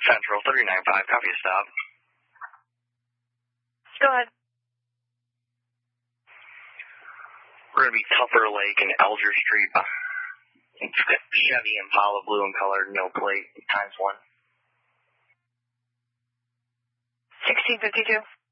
Central 395, copy a stop. Go ahead. We're going to be Tupper Lake and Elger Street. It's Chevy Impala, blue and colored, no plate, ×1. 1652.